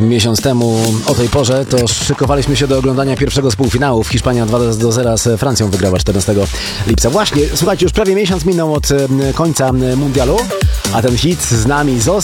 Miesiąc temu o tej porze to szykowaliśmy się do oglądania pierwszego z półfinałów. Hiszpania 2-0 z Francją wygrała 14 lipca. Właśnie, słuchajcie, już prawie miesiąc minął od końca mundialu, a ten hit z nami został.